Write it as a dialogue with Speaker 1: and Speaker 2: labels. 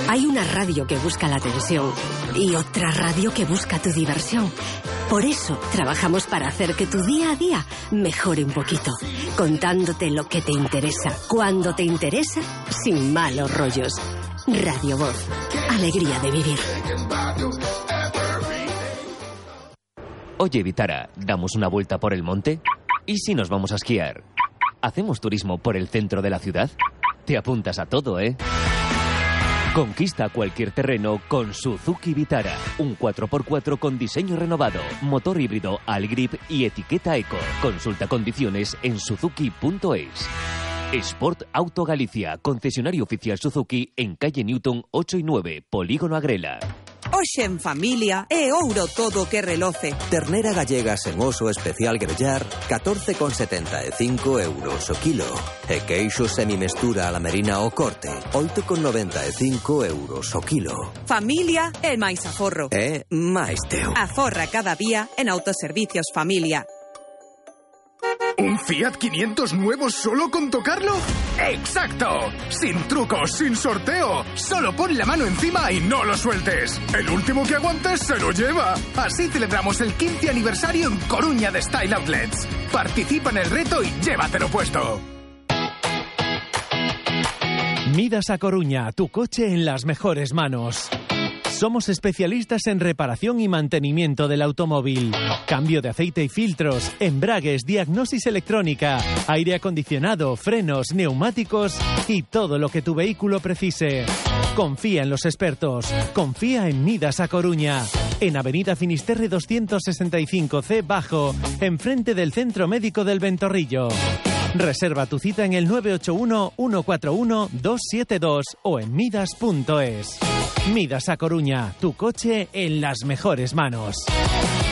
Speaker 1: Hay una radio que busca la atención y otra radio que busca tu diversión. Por eso trabajamos para hacer que tu día a día mejore un poquito, contándote lo que te interesa, cuando te interesa, sin malos rollos. Radio Voz, alegría de vivir.
Speaker 2: Oye, Vitara, ¿damos una vuelta por el monte? ¿Y si nos vamos a esquiar? ¿Hacemos turismo por el centro de la ciudad? Te apuntas a todo, ¿eh? Conquista cualquier terreno con Suzuki Vitara. Un 4x4 con diseño renovado, motor híbrido Allgrip y etiqueta Eco. Consulta condiciones en suzuki.es. Sport Auto Galicia, concesionario oficial Suzuki en calle Newton 8 y 9, Polígono Agrela.
Speaker 3: Hoxe en familia é ouro todo o que reloce.
Speaker 4: Ternera gallega sen oso especial grellar, 14,75 euros o kilo. E queixo semimestura a la merina o corte, 8,95 euros o kilo.
Speaker 3: Familia é máis aforro.
Speaker 4: É máis teu.
Speaker 3: Aforra cada día en Autoservicios Familia.
Speaker 5: ¿Un Fiat 500 nuevo solo con tocarlo? ¡Exacto! Sin trucos, sin sorteo. Solo pon la mano encima y no lo sueltes. El último que aguantes se lo lleva. Así celebramos el 15 aniversario en Coruña de Style Outlets. Participa en el reto y llévatelo puesto.
Speaker 6: Midas a Coruña, tu coche en las mejores manos. Somos especialistas en reparación y mantenimiento del automóvil. Cambio de aceite y filtros, embragues, diagnosis electrónica, aire acondicionado, frenos, neumáticos y todo lo que tu vehículo precise. Confía en los expertos. Confía en Midas a Coruña. En Avenida Finisterre 265C Bajo, enfrente del Centro Médico del Ventorrillo. Reserva tu cita en el 981-141-272 o en midas.es. Midas a Coruña, tu coche en las mejores manos.